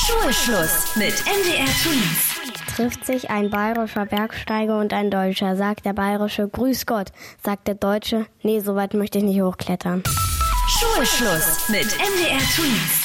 Schulschluss mit MDR Twins. Trifft sich ein bayerischer Bergsteiger und ein Deutscher, sagt der Bayerische Grüß Gott, sagt der Deutsche, nee, so weit möchte ich nicht hochklettern. Schulschluss mit MDR Twins.